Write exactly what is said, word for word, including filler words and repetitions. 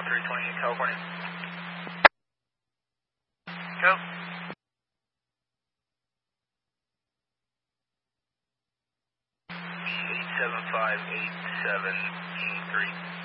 Channel three twenty in California. Go. eight seven five eight seven three.